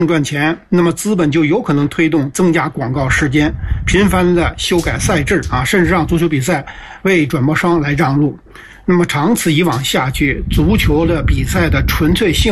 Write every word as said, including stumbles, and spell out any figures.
赚钱，那么资本就有可能推动增加广告时间，频繁的修改赛制啊，甚至让足球比赛为转播商来让路。那么长此以往下去，足球的比赛的纯粹性